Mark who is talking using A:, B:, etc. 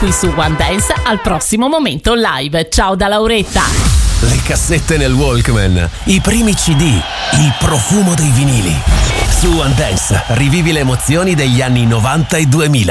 A: qui su One Dance al prossimo momento live. Ciao da Lauretta.
B: Le cassette nel Walkman, i primi CD, il profumo dei vinili. Su One Dance rivivi le emozioni degli anni 90 e 2000.